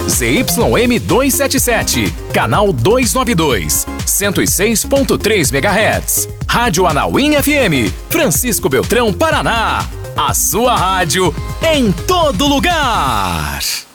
ZYM 277, canal 292, 106.3 MHz. Rádio Anauim FM, Francisco Beltrão, Paraná. A sua rádio em todo lugar.